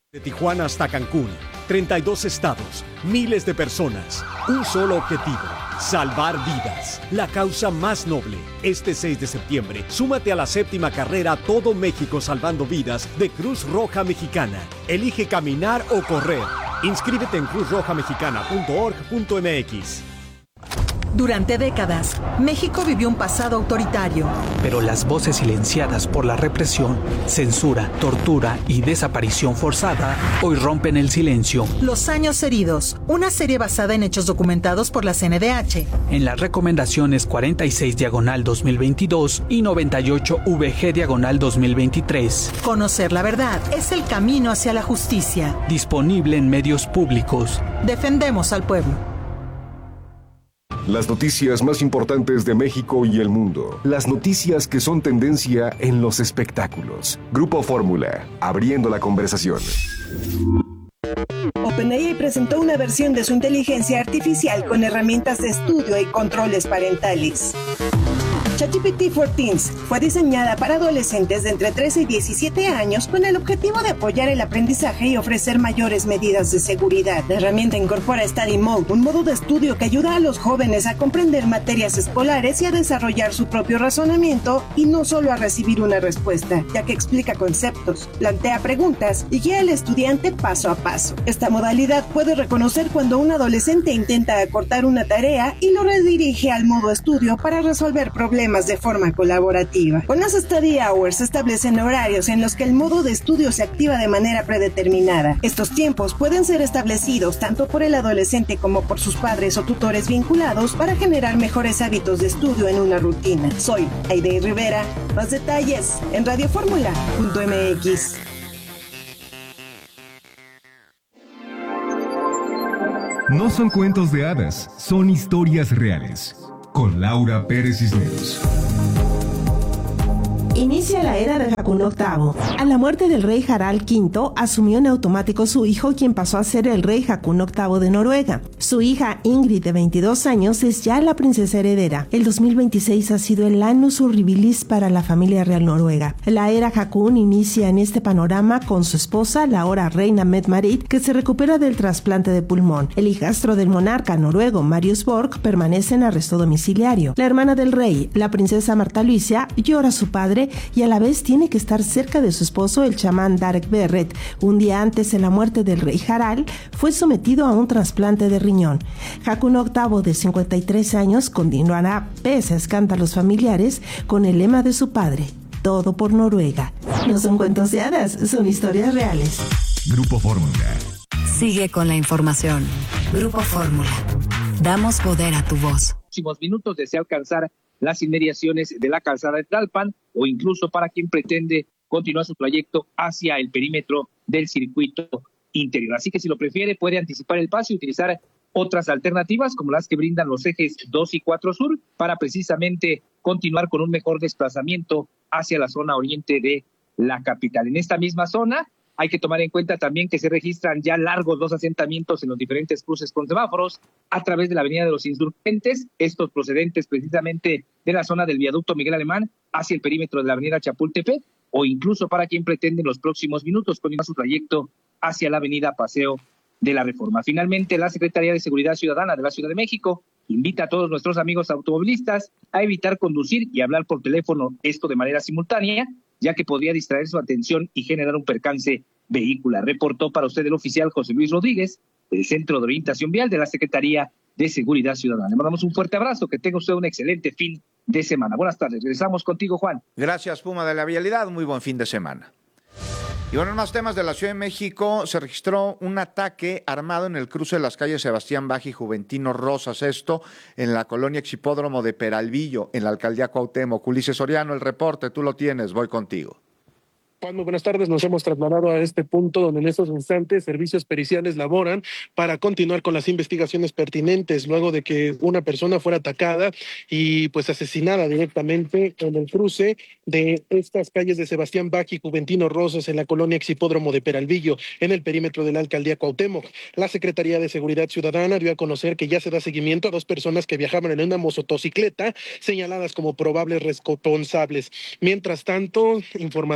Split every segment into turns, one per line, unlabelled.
De Tijuana hasta Cancún, 32 estados, miles de personas, un solo objetivo, salvar vidas, la causa más noble. Este 6 de septiembre, súmate a la 7ª carrera Todo México Salvando Vidas de Cruz Roja Mexicana. Elige caminar o correr. Inscríbete en cruzrojamexicana.org.mx.
Durante décadas, México vivió un pasado autoritario.
Pero las voces silenciadas por la represión, censura, tortura y desaparición forzada hoy rompen el silencio.
Los años heridos, una serie basada en hechos documentados por la CNDH.
En las recomendaciones 46/2022 y 98/VG/2023.
Conocer la verdad es el camino hacia la justicia.
Disponible en medios públicos.
Defendemos al pueblo.
Las noticias más importantes de México y el mundo. Las noticias que son tendencia en los espectáculos. Grupo Fórmula, abriendo la conversación.
OpenAI presentó una versión de su inteligencia artificial con herramientas de estudio y controles parentales. ChatGPT for Teens fue diseñada para adolescentes de entre 13 y 17 años con el objetivo de apoyar el aprendizaje y ofrecer mayores medidas de seguridad. La herramienta incorpora Study Mode, un modo de estudio que ayuda a los jóvenes a comprender materias escolares y a desarrollar su propio razonamiento y no solo a recibir una respuesta, ya que explica conceptos, plantea preguntas y guía al estudiante paso a paso. Esta modalidad puede reconocer cuando un adolescente intenta acortar una tarea y lo redirige al modo estudio para resolver problemas de forma colaborativa. Con las Study Hours se establecen horarios en los que el modo de estudio se activa de manera predeterminada. Estos tiempos pueden ser establecidos tanto por el adolescente como por sus padres o tutores vinculados para generar mejores hábitos de estudio en una rutina. Soy Aide Rivera. Más detalles en radioformula.mx.
No son cuentos de hadas, son historias reales. Con Laura Pérez Cisneros.
Inicia la era de Haakon VIII. A la muerte del rey Harald V, asumió en automático su hijo, quien pasó a ser el rey Haakon VIII de Noruega. Su hija Ingrid, de 22 años, es ya la princesa heredera. El 2026 ha sido el annus horribilis para la familia real noruega. La era Haakon inicia en este panorama con su esposa, la ahora reina Mette-Marit, que se recupera del trasplante de pulmón. El hijastro del monarca noruego, Marius Borg, permanece en arresto domiciliario. La hermana del rey, la princesa Marta Luisa, llora a su padre y a la vez tiene que estar cerca de su esposo, el chamán Darek Berret. Un día antes de la muerte del rey Harald, fue sometido a un trasplante de riñón. Haakon VIII, de 53 años, continuará, pese a escándalos familiares, con el lema de su padre: todo por Noruega. No son cuentos de hadas, son historias reales.
Grupo Fórmula.
Sigue con la información. Grupo Fórmula. Damos poder a tu voz.
Próximos minutos desea alcanzar las inmediaciones de la calzada de Tlalpan o incluso para quien pretende continuar su trayecto hacia el perímetro del circuito interior. Así que si lo prefiere puede anticipar el paso y utilizar otras alternativas como las que brindan los ejes 2 y 4 sur para precisamente continuar con un mejor desplazamiento hacia la zona oriente de la capital. En esta misma zona hay que tomar en cuenta también que se registran ya largos 2 asentamientos en los diferentes cruces con semáforos a través de la Avenida de los Insurgentes, estos procedentes precisamente de la zona del viaducto Miguel Alemán hacia el perímetro de la Avenida Chapultepec, o incluso para quien pretende en los próximos minutos continuar su trayecto hacia la Avenida Paseo de la Reforma. Finalmente, la Secretaría de Seguridad Ciudadana de la Ciudad de México invita a todos nuestros amigos automovilistas a evitar conducir y hablar por teléfono, esto de manera simultánea, ya que podría distraer su atención y generar un percance vehicular. Reportó para usted el oficial José Luis Rodríguez, del Centro de Orientación Vial de la Secretaría de Seguridad Ciudadana. Le mandamos un fuerte abrazo, que tenga usted un excelente fin de semana. Buenas tardes, regresamos contigo, Juan.
Gracias, Puma de la Vialidad, muy buen fin de semana. Y bueno, en más temas de la Ciudad de México, se registró un ataque armado en el cruce de las calles Sebastián Bach y Juventino Rosas, esto en la colonia Exhipódromo de Peralvillo, en la alcaldía Cuauhtémoc. Ulises Soriano, el reporte, tú lo tienes, voy contigo.
Juan, muy buenas tardes. Nos hemos trasladado a este punto donde en estos instantes servicios periciales laboran para continuar con las investigaciones pertinentes luego de que una persona fuera atacada y pues asesinada directamente en el cruce de estas calles de Sebastián Bach y Juventino Rosas en la colonia Exhipódromo de Peralvillo, en el perímetro de la alcaldía Cuauhtémoc. La Secretaría de Seguridad Ciudadana dio a conocer que ya se da seguimiento a 2 personas que viajaban en una motocicleta señaladas como probables responsables. Mientras tanto, información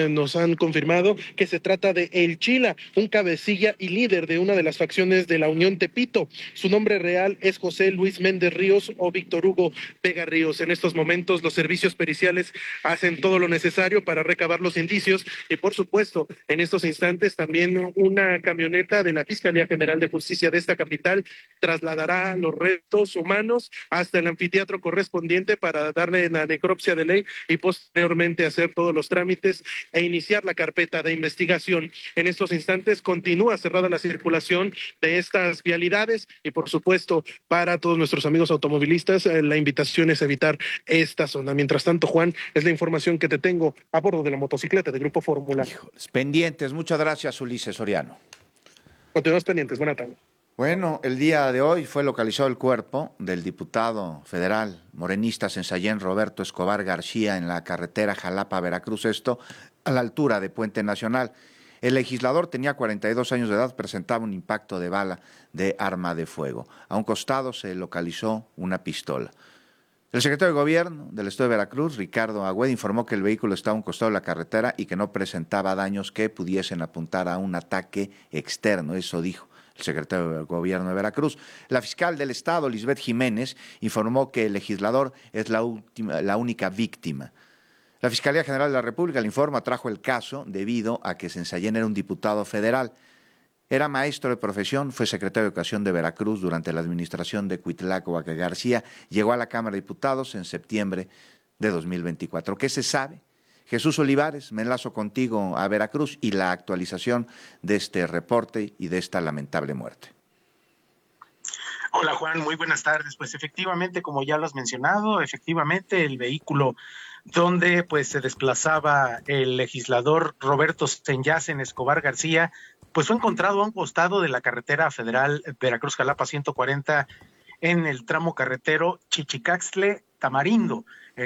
nos han confirmado que se trata de El Chila, un cabecilla y líder de una de las facciones de la Unión Tepito. Su nombre real es José Luis Méndez Ríos o Víctor Hugo Vega Ríos. En estos momentos los servicios periciales hacen todo lo necesario para recabar los indicios y, por supuesto, en estos instantes también una camioneta de la Fiscalía General de Justicia de esta capital trasladará los restos humanos hasta el anfiteatro correspondiente para darle la necropsia de ley y posteriormente hacer todos los trámites e iniciar la carpeta de investigación. En estos instantes continúa cerrada la circulación de estas vialidades y, por supuesto, para todos nuestros amigos automovilistas, la invitación es evitar esta zona. Mientras tanto, Juan, es la información que te tengo a bordo de la motocicleta de Grupo Fórmula.
Híjoles, pendientes. Muchas gracias, Ulises Soriano.
Continuamos pendientes. Buena tarde.
Bueno, el día de hoy fue localizado el cuerpo del diputado federal morenista Sensayén Roberto Escobar García en la carretera Jalapa-Veracruz, esto a la altura de Puente Nacional. El legislador tenía 42 años de edad, presentaba un impacto de bala de arma de fuego. A un costado se localizó una pistola. El secretario de Gobierno del Estado de Veracruz, Ricardo Agüed, informó que el vehículo estaba a un costado de la carretera y que no presentaba daños que pudiesen apuntar a un ataque externo. Eso dijo el secretario de Gobierno de Veracruz. La fiscal del Estado, Lisbeth Jiménez, informó que el legislador es la única víctima. La Fiscalía General de la República, el informe, trajo el caso debido a que Sensayén era un diputado federal. Era maestro de profesión, fue secretario de Educación de Veracruz durante la administración de Cuitláhuac García, llegó a la Cámara de Diputados en septiembre de 2024. ¿Qué se sabe? Jesús Olivares, me enlazo contigo a Veracruz y la actualización de este reporte y de esta lamentable muerte.
Hola Juan, muy buenas tardes. Pues efectivamente, como ya lo has mencionado, efectivamente el vehículo donde pues se desplazaba el legislador Roberto Sensayén Escobar García, pues fue encontrado a un costado de la carretera federal Veracruz-Jalapa 140 en el tramo carretero Chichicaxtle-Tamarindo,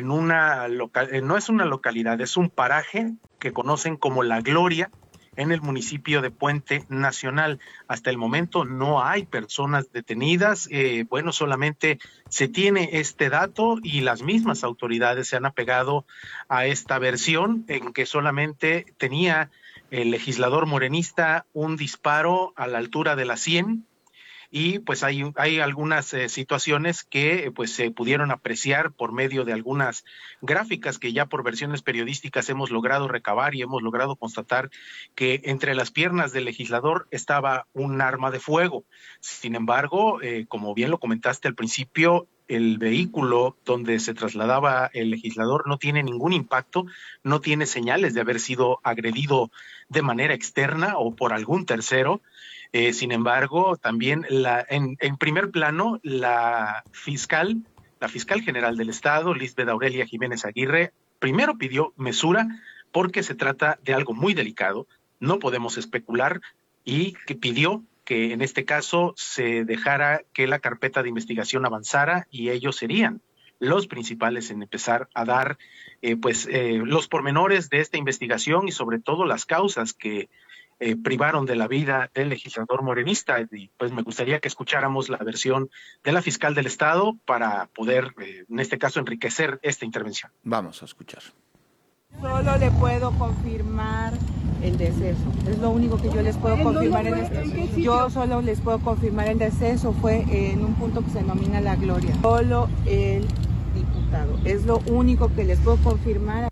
no es una localidad, es un paraje que conocen como La Gloria, en el municipio de Puente Nacional. Hasta el momento no hay personas detenidas, solamente se tiene este dato y las mismas autoridades se han apegado a esta versión en que solamente tenía el legislador morenista un disparo a la altura de la 100 y pues hay algunas situaciones que pues se pudieron apreciar por medio de algunas gráficas que ya por versiones periodísticas hemos logrado recabar y hemos logrado constatar que entre las piernas del legislador estaba un arma de fuego. Sin embargo, como bien lo comentaste al principio, el vehículo donde se trasladaba el legislador no tiene ningún impacto, no tiene señales de haber sido agredido de manera externa o por algún tercero. Sin embargo, también en primer plano, la fiscal general del Estado, Lisbeth Aurelia Jiménez Aguirre, primero pidió mesura porque se trata de algo muy delicado, no podemos especular, y que pidió que en este caso se dejara que la carpeta de investigación avanzara y ellos serían los principales en empezar a dar los pormenores de esta investigación y sobre todo las causas que privaron de la vida del legislador morenista. Y pues me gustaría que escucháramos la versión de la fiscal del Estado para poder, en este caso, enriquecer esta intervención.
Vamos a escuchar.
Solo le puedo confirmar el deceso. Es lo único que yo les puedo confirmar Yo solo les puedo confirmar el deceso. Fue en un punto que se denomina La Gloria. Solo el diputado. Es lo único que les puedo confirmar.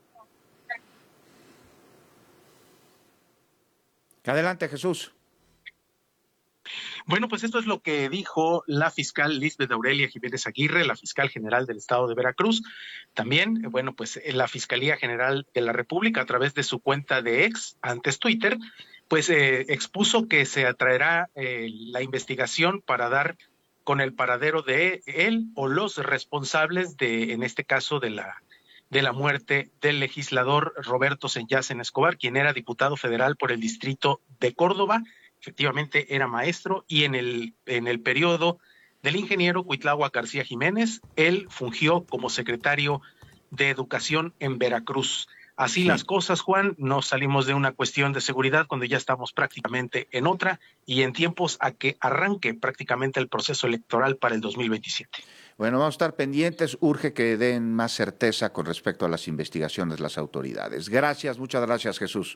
Adelante, Jesús.
Bueno, pues esto es lo que dijo la fiscal Lisbeth Aurelia Jiménez Aguirre, la fiscal general del Estado de Veracruz. También, la Fiscalía General de la República, a través de su cuenta de ex, antes Twitter, expuso que se atraerá la investigación para dar con el paradero de él o los responsables de, en este caso, de la muerte del legislador Roberto Sensayén Escobar, quien era diputado federal por el distrito de Córdoba. Efectivamente era maestro y en el periodo del ingeniero Cuitláhuac García Jiménez, él fungió como secretario de Educación en Veracruz. Así las cosas, Juan, no salimos de una cuestión de seguridad cuando ya estamos prácticamente en otra y en tiempos a que arranque prácticamente el proceso electoral para el 2027.
Bueno, vamos a estar pendientes. Urge que den más certeza con respecto a las investigaciones las autoridades. Gracias, muchas gracias, Jesús.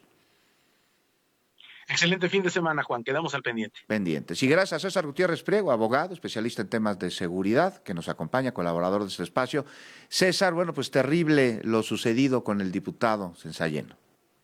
Excelente fin de semana, Juan. Quedamos al pendiente.
Pendientes. Y gracias a César Gutiérrez Priego, abogado, especialista en temas de seguridad, que nos acompaña, colaborador de este espacio. César, bueno, pues terrible lo sucedido con el diputado Censalleno.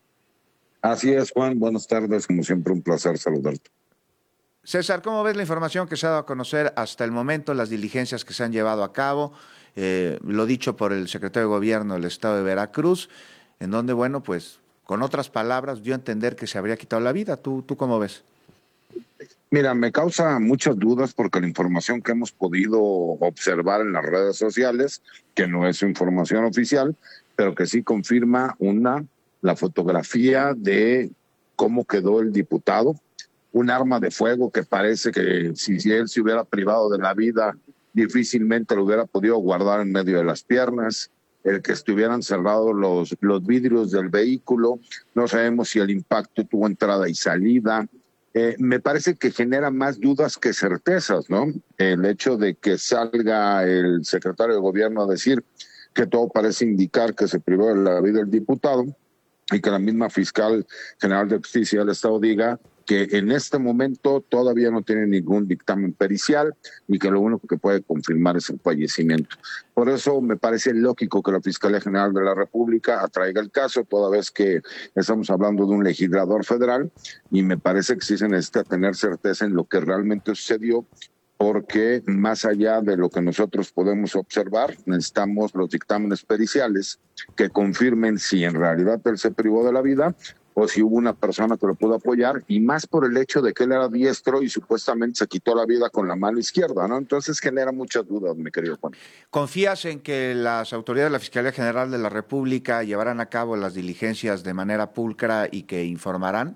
Así es, Juan. Buenas tardes. Como siempre, un placer saludarte.
César, ¿cómo ves la información que se ha dado a conocer hasta el momento, las diligencias que se han llevado a cabo? Lo dicho por el secretario de Gobierno del Estado de Veracruz, en donde, bueno, pues, con otras palabras, dio a entender que se habría quitado la vida. ¿Tú cómo ves?
Mira, me causa muchas dudas porque la información que hemos podido observar en las redes sociales, que no es información oficial, pero que sí confirma la fotografía de cómo quedó el diputado, un arma de fuego que parece que si él se hubiera privado de la vida, difícilmente lo hubiera podido guardar en medio de las piernas, el que estuvieran cerrados los vidrios del vehículo, no sabemos si el impacto tuvo entrada y salida. Me parece que genera más dudas que certezas, ¿no? El hecho de que salga el secretario de Gobierno a decir que todo parece indicar que se privó de la vida el diputado y que la misma fiscal general de justicia del Estado diga que en este momento todavía no tiene ningún dictamen pericial y que lo único que puede confirmar es el fallecimiento. Por eso me parece lógico que la Fiscalía General de la República atraiga el caso, toda vez que estamos hablando de un legislador federal, y me parece que sí se necesita tener certeza en lo que realmente sucedió, porque más allá de lo que nosotros podemos observar, necesitamos los dictámenes periciales que confirmen si en realidad él se privó de la vida o si hubo una persona que lo pudo apoyar, y más por el hecho de que él era diestro y supuestamente se quitó la vida con la mano izquierda, ¿no? Entonces genera muchas dudas, mi querido Juan.
¿Confías en que las autoridades de la Fiscalía General de la República llevarán a cabo las diligencias de manera pulcra y que informarán?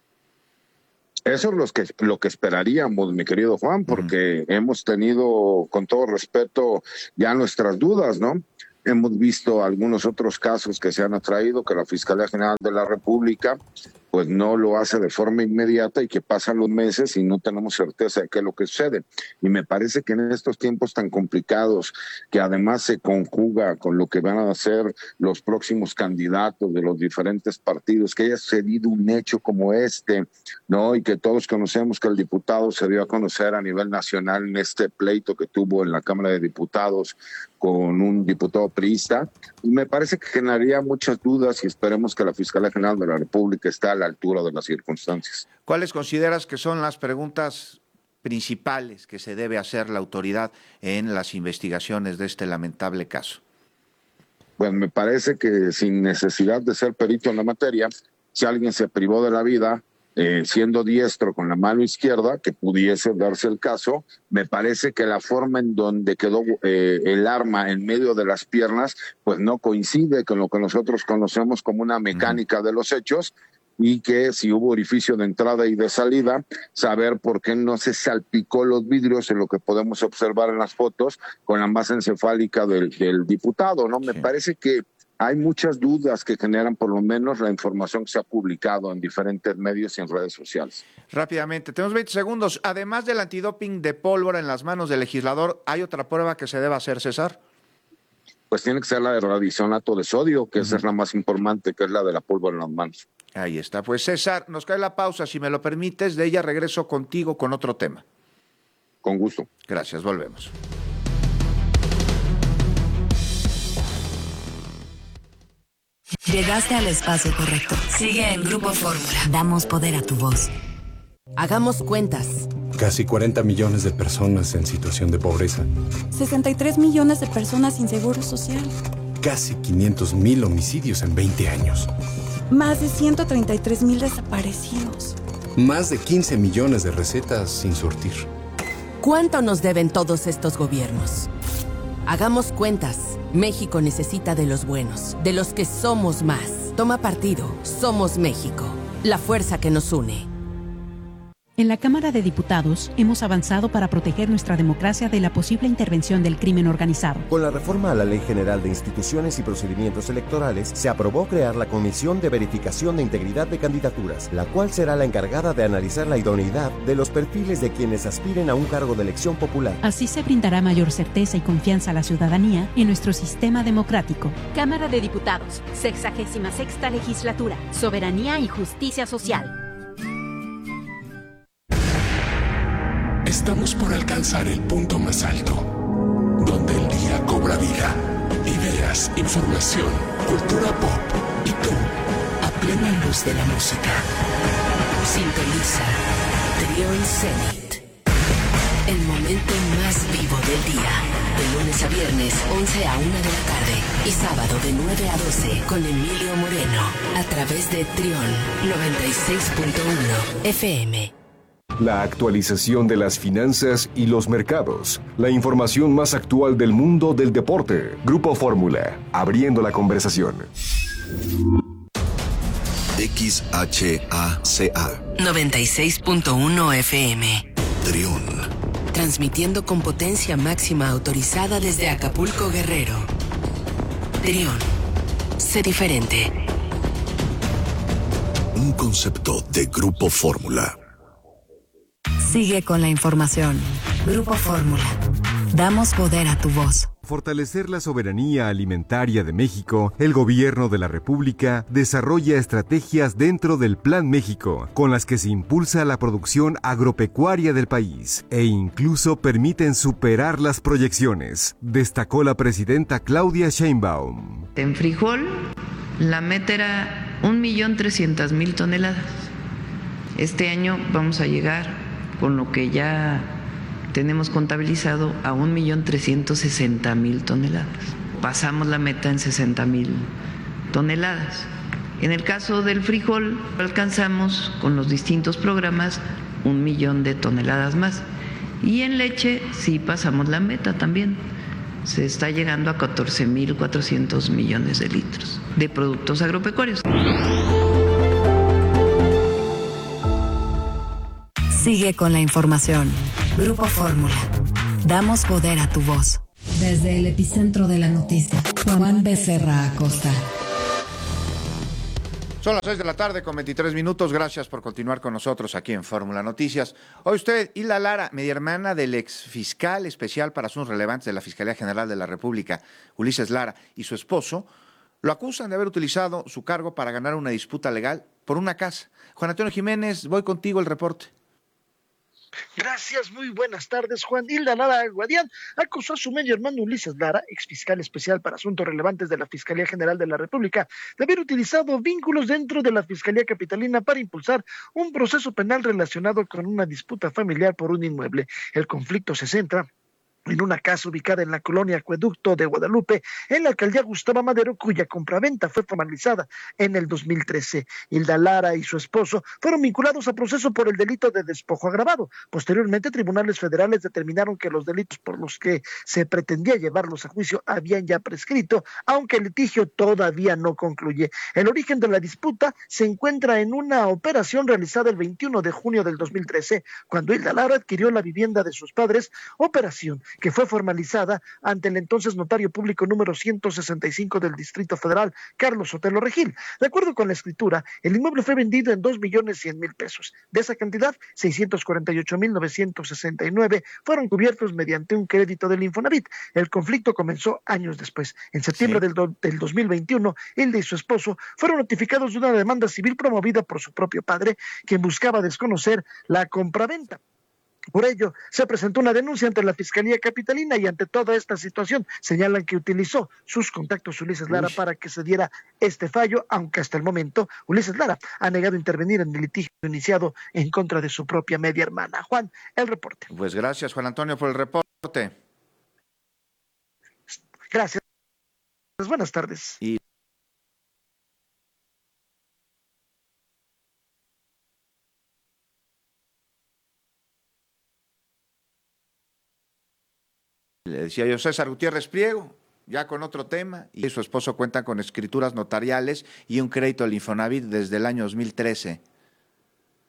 Eso es lo que esperaríamos, mi querido Juan, porque hemos tenido, con todo respeto, ya nuestras dudas, ¿no? Hemos visto algunos otros casos que se han atraído, que la Fiscalía General de la República pues no lo hace de forma inmediata y que pasan los meses y no tenemos certeza de qué es lo que sucede. Y me parece que en estos tiempos tan complicados, que además se conjuga con lo que van a hacer los próximos candidatos de los diferentes partidos, que haya sucedido un hecho como este, ¿no? Y que todos conocemos que el diputado se dio a conocer a nivel nacional en este pleito que tuvo en la Cámara de Diputados con un diputado priista, me parece que generaría muchas dudas y esperemos que la Fiscalía General de la República esté a la altura de las circunstancias.
¿Cuáles consideras que son las preguntas principales que se debe hacer la autoridad en las investigaciones de este lamentable caso?
Pues me parece que sin necesidad de ser perito en la materia, si alguien se privó de la vida, siendo diestro con la mano izquierda, que pudiese darse el caso, me parece que la forma en donde quedó el arma en medio de las piernas, pues no coincide con lo que nosotros conocemos como una mecánica de los hechos, y que si hubo orificio de entrada y de salida, saber por qué no se salpicó los vidrios en lo que podemos observar en las fotos con la masa encefálica del diputado, ¿no? Me parece que hay muchas dudas que generan por lo menos la información que se ha publicado en diferentes medios y en redes sociales.
Rápidamente, tenemos 20 segundos. Además del antidoping de pólvora en las manos del legislador, ¿hay otra prueba que se deba hacer, César?
Pues tiene que ser la de radicionato de sodio, que esa es la más importante, que es la de la pólvora en las manos.
Ahí está. Pues César, nos cae la pausa, si me lo permites, de ella regreso contigo con otro tema.
Con gusto.
Gracias, volvemos.
Llegaste al espacio correcto. Sigue en Grupo Fórmula. Damos poder a tu voz.
Hagamos cuentas.
Casi 40 millones de personas en situación de pobreza.
63 millones de personas sin seguro social.
Casi 500,000 homicidios en 20 años.
Más de 133,000 desaparecidos.
Más de 15 millones de recetas sin surtir.
¿Cuánto nos deben todos estos gobiernos? Hagamos cuentas. México necesita de los buenos, de los que somos más. Toma partido. Somos México. La fuerza que nos une.
En la Cámara de Diputados hemos avanzado para proteger nuestra democracia de la posible intervención del crimen organizado.
Con la reforma a la Ley General de Instituciones y Procedimientos Electorales, se aprobó crear la Comisión de Verificación de Integridad de Candidaturas, la cual será la encargada de analizar la idoneidad de los perfiles de quienes aspiren a un cargo de elección popular.
Así se brindará mayor certeza y confianza a la ciudadanía en nuestro sistema democrático.
Cámara de Diputados, 66ª Legislatura, Soberanía y Justicia Social.
Estamos por alcanzar el punto más alto, donde el día cobra vida. Ideas, información, cultura pop y tú, a plena luz de la música.
Sintoniza Trión Zenit. El momento más vivo del día. De lunes a viernes, 11 a 1 de la tarde. Y sábado de 9 a 12 con Emilio Moreno. A través de Trión 96.1 FM.
La actualización de las finanzas y los mercados. La información más actual del mundo del deporte. Grupo Fórmula. Abriendo la conversación.
XHACA
96.1 FM.
Trión.
Transmitiendo con potencia máxima autorizada desde Acapulco, Guerrero. Trión. Sé diferente.
Un concepto de Grupo Fórmula.
Sigue con la información. Grupo Fórmula. Damos poder a tu voz.
Fortalecer la soberanía alimentaria de México, el Gobierno de la República desarrolla estrategias dentro del Plan México, con las que se impulsa la producción agropecuaria del país e incluso permiten superar las proyecciones, destacó la presidenta Claudia Sheinbaum.
En frijol, la meta era 1.300.000 toneladas. Este año vamos a llegar con lo que ya tenemos contabilizado a 1.360.000 toneladas. Pasamos la meta en 60.000 toneladas. En el caso del frijol, alcanzamos con los distintos programas 1.000.000 de toneladas más. Y en leche sí pasamos la meta también. Se está llegando a 14.400 millones de litros de productos agropecuarios.
Sigue con la información. Grupo Fórmula. Damos poder a tu voz. Desde el epicentro de la noticia, Juan Becerra Acosta.
Son las 6 de la tarde con 23 minutos. Gracias por continuar con nosotros aquí en Fórmula Noticias. Hoy usted, Hilda Lara, media hermana del exfiscal especial para asuntos relevantes de la Fiscalía General de la República, Ulises Lara, y su esposo, lo acusan de haber utilizado su cargo para ganar una disputa legal por una casa. Juan Antonio Jiménez, voy contigo el reporte.
Gracias, muy buenas tardes, Juan. Hilda Lara Guadián acusó a su medio hermano Ulises Lara, exfiscal especial para asuntos relevantes de la Fiscalía General de la República, de haber utilizado vínculos dentro de la Fiscalía Capitalina para impulsar un proceso penal relacionado con una disputa familiar por un inmueble. El conflicto se centra en una casa ubicada en la colonia Acueducto de Guadalupe, en la alcaldía Gustavo Madero, cuya compraventa fue formalizada en el 2013. Hilda Lara y su esposo fueron vinculados a proceso por el delito de despojo agravado. Posteriormente, tribunales federales determinaron que los delitos por los que se pretendía llevarlos a juicio habían ya prescrito, aunque el litigio todavía no concluye. El origen de la disputa se encuentra en una operación realizada el 21 de junio del 2013, cuando Hilda Lara adquirió la vivienda de sus padres, operación que fue formalizada ante el entonces notario público número 165 del Distrito Federal, Carlos Sotelo Regil. De acuerdo con la escritura, el inmueble fue vendido en 2.100.000 pesos. De esa cantidad, 648.969 fueron cubiertos mediante un crédito del Infonavit. El conflicto comenzó años después. En septiembre del 2021, Hilda y su esposo fueron notificados de una demanda civil promovida por su propio padre, quien buscaba desconocer la compraventa. Por ello, se presentó una denuncia ante la Fiscalía Capitalina y ante toda esta situación señalan que utilizó sus contactos Ulises Lara para que se diera este fallo, aunque hasta el momento Ulises Lara ha negado intervenir en el litigio iniciado en contra de su propia media hermana. Juan, el reporte.
Pues gracias, Juan Antonio, por el reporte.
Gracias. Buenas tardes.
Y le decía yo, César Gutiérrez Priego, ya con otro tema, y su esposo cuentan con escrituras notariales y un crédito al Infonavit desde el año 2013.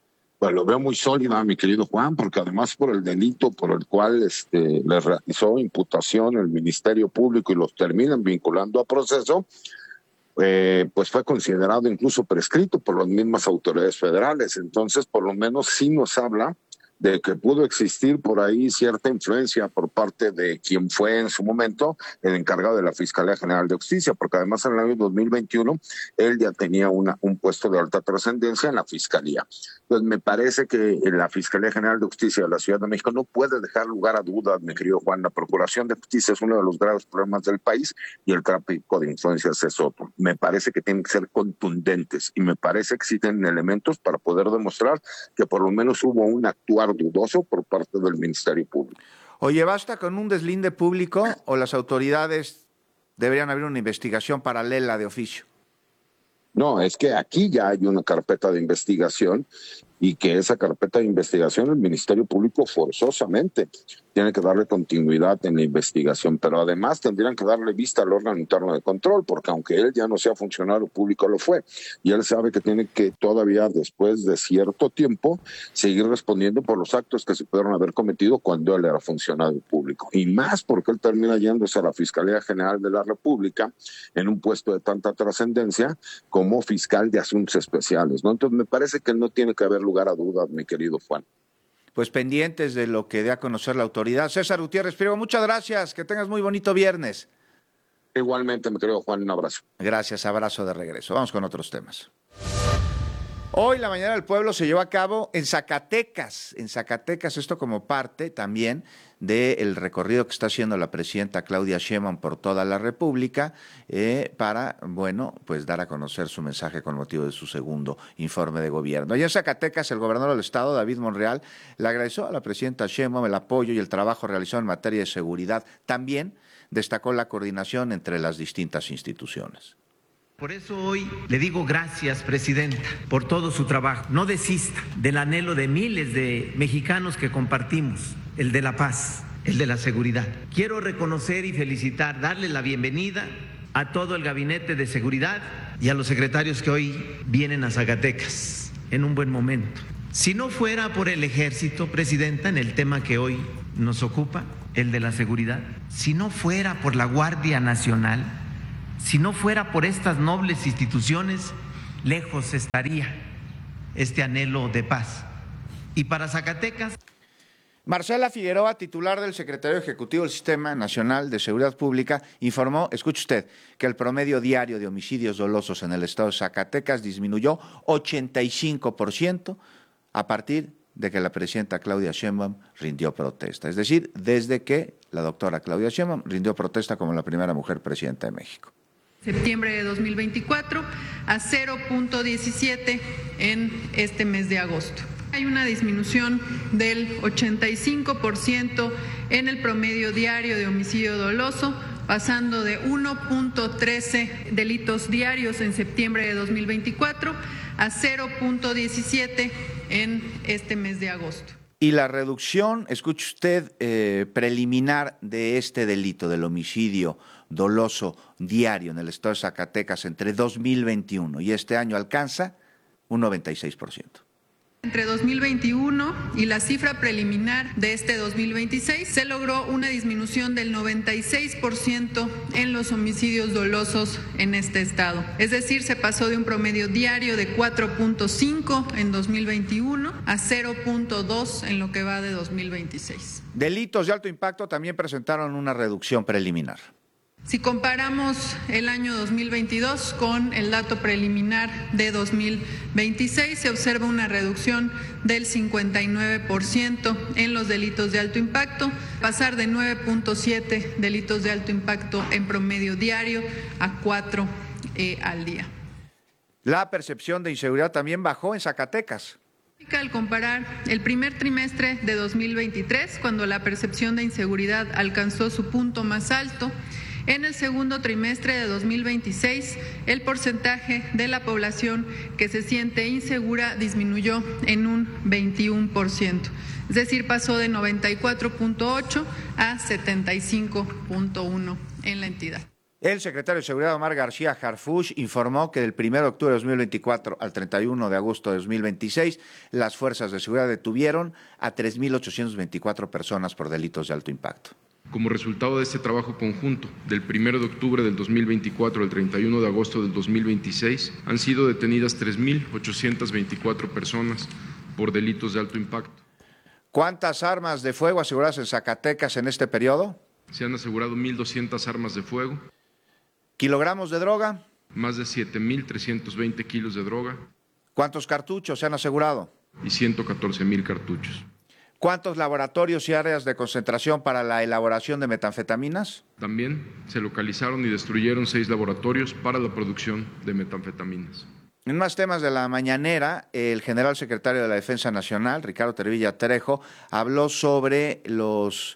Pues lo veo muy sólida, mi querido Juan, porque además por el delito por el cual le realizó imputación el Ministerio Público y los terminan vinculando a proceso, pues fue considerado incluso prescrito por las mismas autoridades federales. Entonces, por lo menos sí nos habla de que pudo existir por ahí cierta influencia por parte de quien fue en su momento el encargado de la Fiscalía General de Justicia, porque además en el año 2021 él ya tenía un puesto de alta trascendencia en la Fiscalía. Entonces me parece que la Fiscalía General de Justicia de la Ciudad de México no puede dejar lugar a dudas, mi querido Juan. La Procuración de Justicia es uno de los graves problemas del país y el tráfico de influencias es otro. Me parece que tienen que ser contundentes y me parece que sí tienen elementos para poder demostrar que por lo menos hubo un actuar dudoso por parte del Ministerio Público.
Oye, ¿basta con un deslinde público o las autoridades deberían abrir una investigación paralela de oficio?
No, es que aquí ya hay una carpeta de investigación y que esa carpeta de investigación el Ministerio Público forzosamente tiene que darle continuidad en la investigación, pero además tendrían que darle vista al órgano interno de control, porque aunque él ya no sea funcionario público, lo fue, y él sabe que tiene que todavía, después de cierto tiempo, seguir respondiendo por los actos que se pudieron haber cometido cuando él era funcionario público, y más porque él termina yéndose a la Fiscalía General de la República en un puesto de tanta trascendencia como fiscal de asuntos especiales, ¿no? Entonces me parece que no tiene que haber lugar a dudas, mi querido Juan.
Pues pendientes de lo que dé a conocer la autoridad. César Gutiérrez Priego, muchas gracias, que tengas muy bonito viernes.
Igualmente, mi querido Juan, un abrazo.
Gracias, abrazo de regreso. Vamos con otros temas. Hoy la Mañana del Pueblo se llevó a cabo en Zacatecas, esto como parte también del recorrido que está haciendo la presidenta Claudia Sheinbaum por toda la República para, bueno, pues dar a conocer su mensaje con motivo de su segundo informe de gobierno. Allá en Zacatecas, el gobernador del estado, David Monreal, le agradeció a la presidenta Sheinbaum el apoyo y el trabajo realizado en materia de seguridad. También destacó la coordinación entre las distintas instituciones.
Por eso hoy le digo gracias, presidenta, por todo su trabajo. No desista del anhelo de miles de mexicanos que compartimos, el de la paz, el de la seguridad. Quiero reconocer y felicitar, darle la bienvenida a todo el gabinete de seguridad y a los secretarios que hoy vienen a Zacatecas en un buen momento. Si no fuera por el ejército, presidenta, en el tema que hoy nos ocupa, el de la seguridad, si no fuera por la Guardia Nacional, si no fuera por estas nobles instituciones, lejos estaría este anhelo de paz. Y para Zacatecas...
Marcela Figueroa, titular del Secretario Ejecutivo del Sistema Nacional de Seguridad Pública, informó, escuche usted, que el promedio diario de homicidios dolosos en el estado de Zacatecas disminuyó 85% a partir de que la presidenta Claudia Sheinbaum rindió protesta. Es decir, desde que la doctora Claudia Sheinbaum rindió protesta como la primera mujer presidenta de México.
Septiembre de 2024 a 0.17 en este mes de agosto. Hay una disminución del 85% en el promedio diario de homicidio doloso, pasando de 1.13 delitos diarios en septiembre de 2024 a 0.17 en este mes de agosto.
Y la reducción, escuche usted, preliminar de este delito, del homicidio doloso diario en el estado de Zacatecas entre 2021 y este año alcanza un 96%.
Entre 2021 y la cifra preliminar de este 2026 se logró una disminución del 96% en los homicidios dolosos en este estado. Es decir, se pasó de un promedio diario de 4.5 en 2021 a 0.2 en lo que va de 2026.
Delitos de alto impacto también presentaron una reducción preliminar.
Si comparamos el año 2022 con el dato preliminar de 2026, se observa una reducción del 59% en los delitos de alto impacto, pasar de 9.7 delitos de alto impacto en promedio diario a 4 al día.
La percepción de inseguridad también bajó en Zacatecas.
Al comparar el primer trimestre de 2023, cuando la percepción de inseguridad alcanzó su punto más alto, en el segundo trimestre de 2026, el porcentaje de la población que se siente insegura disminuyó en un 21%, es decir, pasó de 94.8 a 75.1 en la entidad.
El secretario de Seguridad, Omar García Harfuch, informó que del 1 de octubre de 2024 al 31 de agosto de 2026, las fuerzas de seguridad detuvieron a 3.824 personas por delitos de alto impacto.
Como resultado de este trabajo conjunto, del 1 de octubre del 2024 al 31 de agosto del 2026, han sido detenidas 3.824 personas por delitos de alto impacto.
¿Cuántas armas de fuego aseguradas en Zacatecas en este periodo?
Se han asegurado 1.200 armas de fuego.
¿Kilogramos de droga?
Más de 7.320 kilos de droga.
¿Cuántos cartuchos se han asegurado?
Y 114.000 cartuchos.
¿Cuántos laboratorios y áreas de concentración para la elaboración de metanfetaminas?
También se localizaron y destruyeron 6 laboratorios para la producción de metanfetaminas.
En más temas de la mañanera, el general secretario de la Defensa Nacional, Ricardo Tervilla Trejo, habló sobre los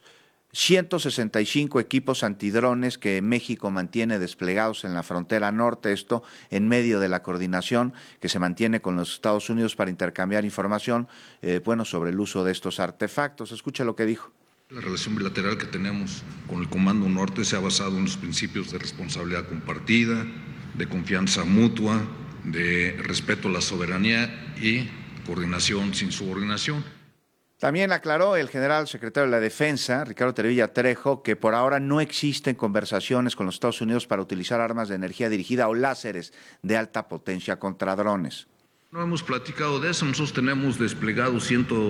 165 equipos antidrones que México mantiene desplegados en la frontera norte, esto en medio de la coordinación que se mantiene con los Estados Unidos para intercambiar información sobre el uso de estos artefactos. Escucha lo que dijo.
La relación bilateral que tenemos con el Comando Norte se ha basado en los principios de responsabilidad compartida, de confianza mutua, de respeto a la soberanía y coordinación sin subordinación.
También aclaró el general secretario de la Defensa, Ricardo Tervilla Trejo, que por ahora no existen conversaciones con los Estados Unidos para utilizar armas de energía dirigida o láseres de alta potencia contra drones.
No hemos platicado de eso. Nosotros tenemos desplegados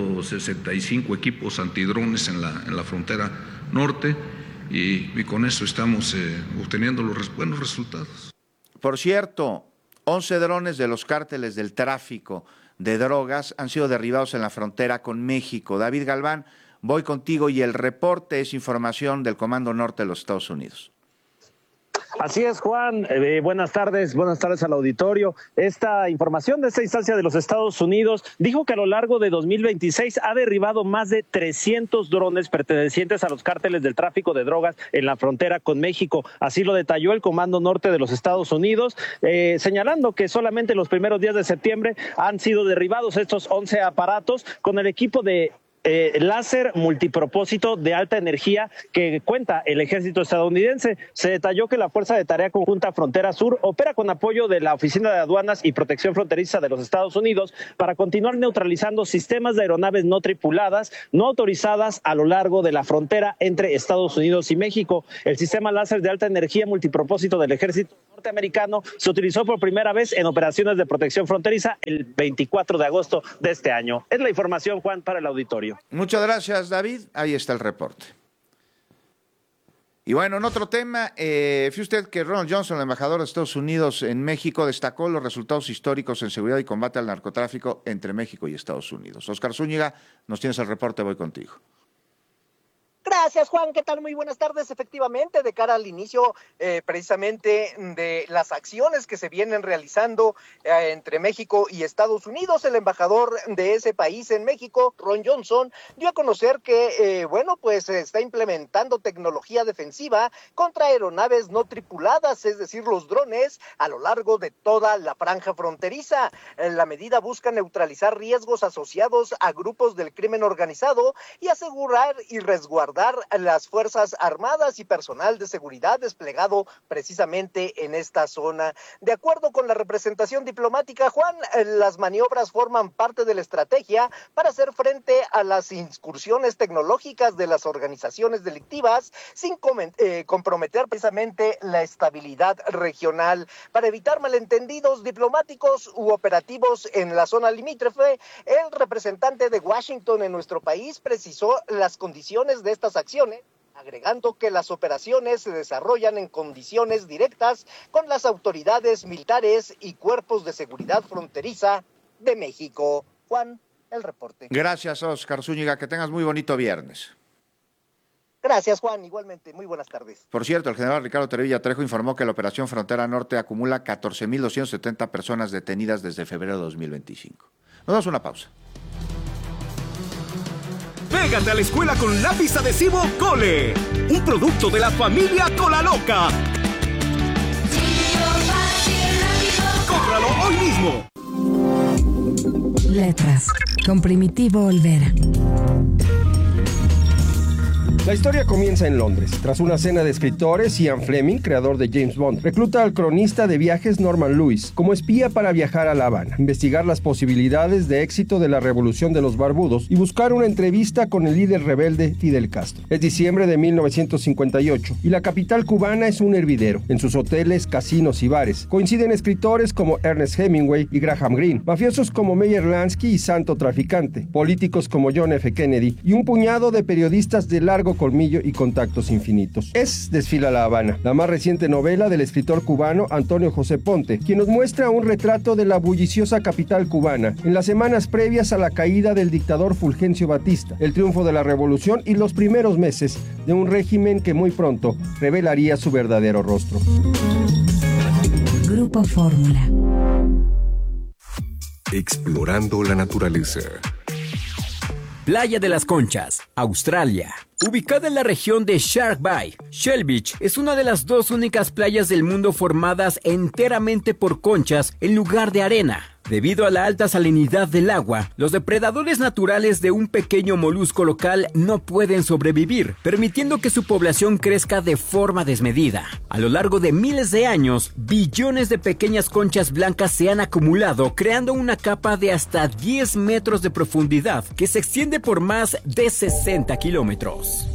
165 equipos antidrones en la frontera norte y con eso estamos obteniendo los buenos resultados.
Por cierto, 11 drones de los cárteles del tráfico de drogas han sido derribados en la frontera con México. David Galván, voy contigo y el reporte es información del Comando Norte de los Estados Unidos.
Así es, Juan. Buenas tardes al auditorio. Esta información de esta instancia de los Estados Unidos dijo que a lo largo de 2026 ha derribado más de 300 drones pertenecientes a los cárteles del tráfico de drogas en la frontera con México. Así lo detalló el Comando Norte de los Estados Unidos, señalando que solamente los primeros días de septiembre han sido derribados estos 11 aparatos con el equipo de láser multipropósito de alta energía que cuenta el ejército estadounidense. Se detalló que la Fuerza de Tarea Conjunta Frontera Sur opera con apoyo de la Oficina de Aduanas y Protección Fronteriza de los Estados Unidos para continuar neutralizando sistemas de aeronaves no tripuladas, no autorizadas a lo largo de la frontera entre Estados Unidos y México. El sistema láser de alta energía multipropósito del ejército norteamericano se utilizó por primera vez en operaciones de protección fronteriza el 24 de agosto de este año. Es la información, Juan, para el auditorio.
Muchas gracias, David. Ahí está el reporte. Y bueno, en otro tema, fíjese usted que Ronald Johnson, el embajador de Estados Unidos en México, destacó los resultados históricos en seguridad y combate al narcotráfico entre México y Estados Unidos. Oscar Zúñiga, nos tienes el reporte, voy contigo.
Gracias, Juan. ¿Qué tal? Muy buenas tardes. Efectivamente, de cara al inicio precisamente de las acciones que se vienen realizando entre México y Estados Unidos, el embajador de ese país en México, Ron Johnson, dio a conocer que, se está implementando tecnología defensiva contra aeronaves no tripuladas, es decir, los drones, a lo largo de toda la franja fronteriza. La medida busca neutralizar riesgos asociados a grupos del crimen organizado y asegurar y resguardar las Fuerzas Armadas y personal de seguridad desplegado precisamente en esta zona. De acuerdo con la representación diplomática, Juan, las maniobras forman parte de la estrategia para hacer frente a las incursiones tecnológicas de las organizaciones delictivas sin comprometer precisamente la estabilidad regional. Para evitar malentendidos diplomáticos u operativos en la zona limítrofe, el representante de Washington en nuestro país precisó las condiciones de estas acciones, agregando que las operaciones se desarrollan en condiciones directas con las autoridades militares y cuerpos de seguridad fronteriza de México. Juan, el reporte.
Gracias, Oscar Zúñiga, que tengas muy bonito viernes.
Gracias, Juan, igualmente, muy buenas tardes.
Por cierto, el general Ricardo Tervilla Trejo informó que la Operación Frontera Norte acumula 14.270 personas detenidas desde febrero de 2025. Nos damos una pausa.
Pégate a la escuela con lápiz adhesivo Cole, un producto de la familia Colaloca. ¡Cómpralo hoy mismo!
Letras, con Primitivo Olvera.
La historia comienza en Londres. Tras una cena de escritores, Ian Fleming, creador de James Bond, recluta al cronista de viajes Norman Lewis como espía para viajar a La Habana, investigar las posibilidades de éxito de la revolución de los barbudos y buscar una entrevista con el líder rebelde Fidel Castro. Es diciembre de 1958 y la capital cubana es un hervidero. En sus hoteles, casinos y bares coinciden escritores como Ernest Hemingway y Graham Greene, mafiosos como Meyer Lansky y Santo Traficante, políticos como John F. Kennedy y un puñado de periodistas de largo colmillo y contactos infinitos. Es Desfila La Habana, la más reciente novela del escritor cubano Antonio José Ponte, quien nos muestra un retrato de la bulliciosa capital cubana en las semanas previas a la caída del dictador Fulgencio Batista, el triunfo de la revolución y los primeros meses de un régimen que muy pronto revelaría su verdadero rostro.
Grupo Fórmula.
Explorando la naturaleza.
Playa de las Conchas, Australia. Ubicada en la región de Shark Bay, Shell Beach es una de las 2 únicas playas del mundo formadas enteramente por conchas en lugar de arena. Debido a la alta salinidad del agua, los depredadores naturales de un pequeño molusco local no pueden sobrevivir, permitiendo que su población crezca de forma desmedida. A lo largo de miles de años, billones de pequeñas conchas blancas se han acumulado, creando una capa de hasta 10 metros de profundidad que se extiende por más de 60 kilómetros.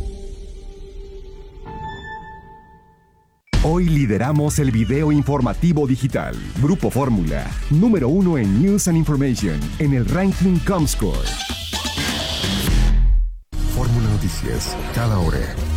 Hoy lideramos el video informativo digital. Grupo Fórmula, número 1 en News and Information, en el ranking Comscore. Fórmula Noticias, cada hora.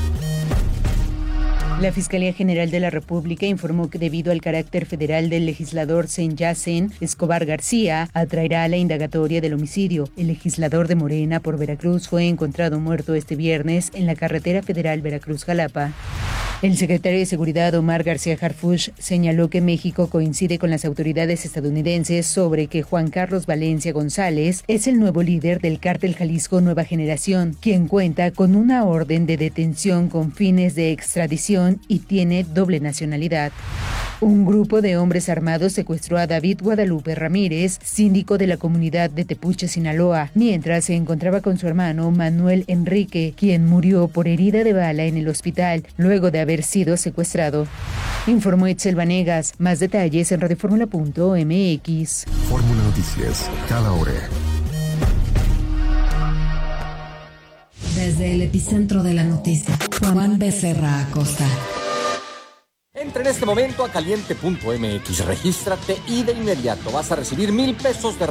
La Fiscalía General de la República informó que debido al carácter federal del legislador Senyacen Escobar García, atraerá a la indagatoria del homicidio. El legislador de Morena por Veracruz fue encontrado muerto este viernes en la carretera federal Veracruz-Jalapa. El secretario de Seguridad, Omar García Harfuch, señaló que México coincide con las autoridades estadounidenses sobre que Juan Carlos Valencia González es el nuevo líder del cártel Jalisco Nueva Generación, quien cuenta con una orden de detención con fines de extradición y tiene doble nacionalidad. Un grupo de hombres armados secuestró a David Guadalupe Ramírez, síndico de la comunidad de Tepuche, Sinaloa, mientras se encontraba con su hermano Manuel Enrique, quien murió por herida de bala en el hospital luego de haber sido secuestrado. Informó Itzel Vanegas. Más detalles en radioformula.mx.
Fórmula Noticias, cada hora.
Desde el epicentro de la noticia, Juan Becerra Acosta.
Entra en este momento a caliente.mx, regístrate y de inmediato vas a recibir $1,000 de